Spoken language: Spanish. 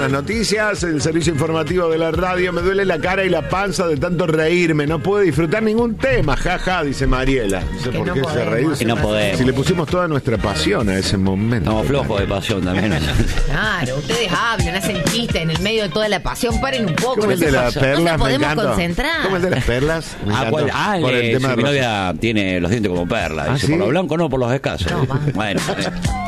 las noticias, el servicio informativo de la radio. Me duele la cara y la panza de tanto reírme. No puedo disfrutar ningún tema, jaja, dice Mariela. No sé por qué se reír. Que no podemos. Si le pusimos toda nuestra pasión a ese momento. Estamos flojos de pasión también. Claro, ustedes hablan, hacen chistes en el medio de toda la pasión. Paren un poco. ¿Cómo el de las perlas? No nos Me podemos encanta. concentrar. ¿Cómo el de las perlas? Me encantó. Por el tema de mi Rosa. novia tiene los dientes como perlas. Dice, ¿sí? por lo blanco no, por los escasos. No, va. Bueno.